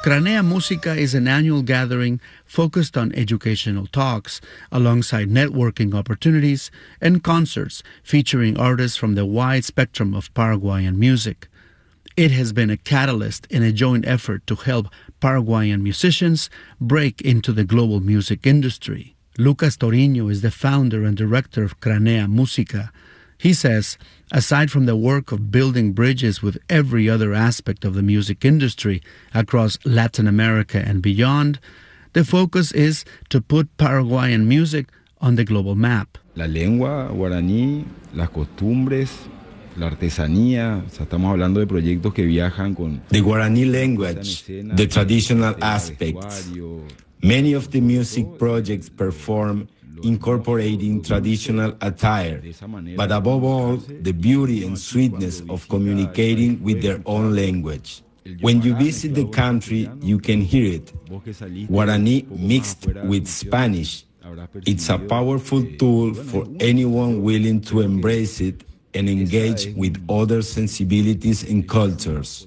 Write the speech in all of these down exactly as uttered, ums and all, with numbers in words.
Cranea Música is an annual gathering focused on educational talks, alongside networking opportunities and concerts featuring artists from the wide spectrum of Paraguayan music. It has been a catalyst in a joint effort to help Paraguayan musicians break into the global music industry. Lucas Torino is the founder and director of Cranea Música. He says, aside from the work of building bridges with every other aspect of the music industry across Latin America and beyond, the focus is to put Paraguayan music on the global map. La lengua guaraní, las costumbres, la artesanía, o sea, estamos hablando de proyectos que viajan con... The Guarani language, the traditional aspects. Many of the music projects perform incorporating traditional attire, but above all, the beauty and sweetness of communicating with their own language. When you visit the country, you can hear it. Guarani mixed with Spanish. It's a powerful tool for anyone willing to embrace it and engage with other sensibilities and cultures.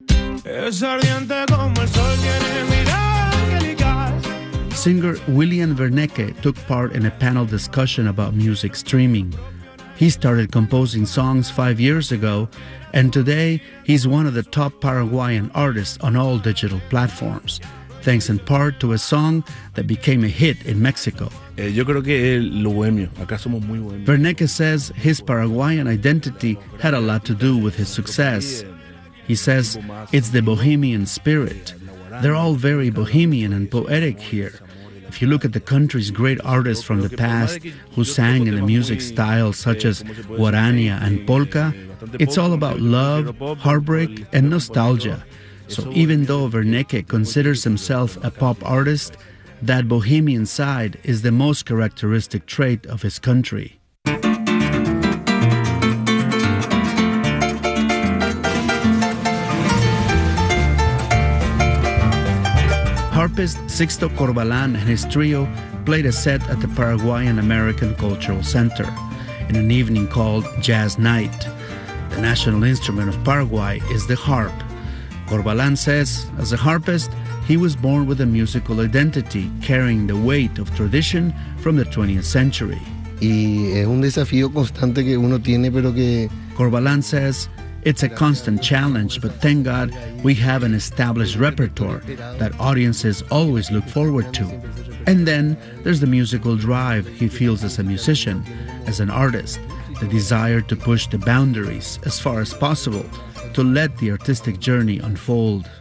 Singer William Verneke took part in a panel discussion about music streaming. He started composing songs five years ago, and today he's one of the top Paraguayan artists on all digital platforms, thanks in part to a song that became a hit in Mexico. Yo creo que lo bohemio, acá somos muy bohemios. Verneke says his Paraguayan identity had a lot to do with his success. He says it's the bohemian spirit. They're all very bohemian and poetic here. If you look at the country's great artists from the past who sang in a music style such as guarania and polka, it's all about love, heartbreak, and nostalgia. So even though Verneke considers himself a pop artist, that bohemian side is the most characteristic trait of his country. Harpist Sixto Corbalan and his trio played a set at the Paraguayan American Cultural Center in an evening called Jazz Night. The national instrument of Paraguay is the harp. Corbalan says, as a harpist, he was born with a musical identity carrying the weight of tradition from the twentieth century. Y es un desafío constante que uno tiene, pero que... Corbalan says, it's a constant challenge, but thank God we have an established repertoire that audiences always look forward to. And then there's the musical drive he feels as a musician, as an artist, the desire to push the boundaries as far as possible, to let the artistic journey unfold.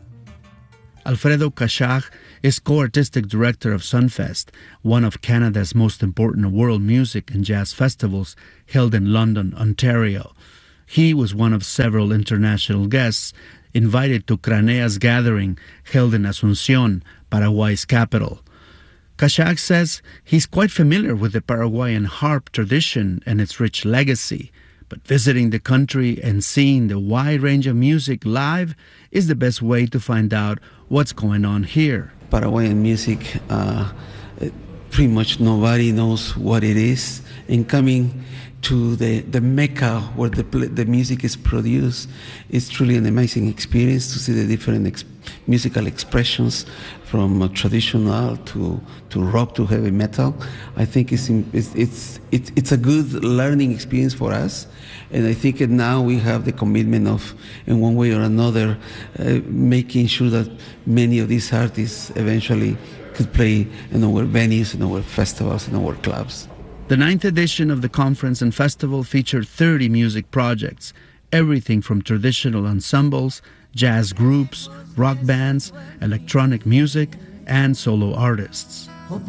Alfredo Cachag is co-artistic director of Sunfest, one of Canada's most important world music and jazz festivals held in London, Ontario. He was one of several international guests invited to Cranea's gathering held in Asunción, Paraguay's capital. Cachag says he's quite familiar with the Paraguayan harp tradition and its rich legacy, but visiting the country and seeing the wide range of music live is the best way to find out what's going on here. Paraguayan music, uh, pretty much nobody knows what it is, and coming to the, the Mecca where the, the music is produced, it's truly an amazing experience to see the different ex- musical expressions from uh, traditional to, to rock to heavy metal. I think it's, it's, it's, it's, it's a good learning experience for us, and I think now we have the commitment of, in one way or another, uh, making sure that many of these artists eventually could play in our venues, in our festivals, in our clubs. The ninth edition of the conference and festival featured thirty music projects, everything from traditional ensembles, jazz groups, rock bands, electronic music, and solo artists.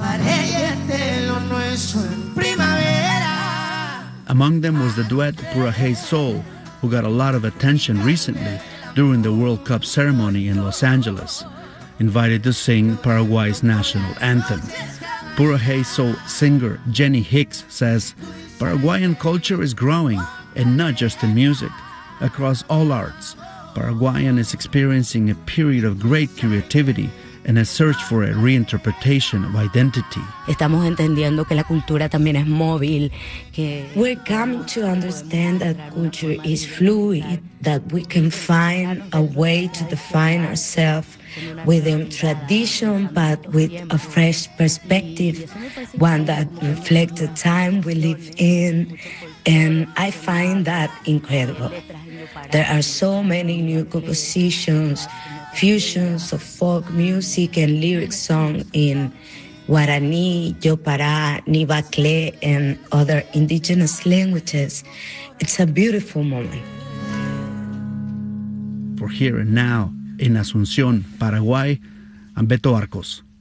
Among them was the duet Pura Hey Soul, who got a lot of attention recently during the World Cup ceremony in Los Angeles, invited to sing Paraguay's national anthem. Pura Hey Soul singer Jenny Hicks says, Paraguayan culture is growing, and not just in music. Across all arts, Paraguayan is experiencing a period of great creativity and a search for a reinterpretation of identity. Estamos entendiendo que la cultura también es móvil, que we're coming to understand that culture is fluid, that we can find a way to define ourselves within tradition, but with a fresh perspective, one that reflects the time we live in, and I find that incredible. There are so many new compositions, fusions of folk music and lyric song in Guarani, Yopara, Nivacle, and other indigenous languages. It's a beautiful moment. For Here and Now, in Asunción, Paraguay, I'm Beto Arcos.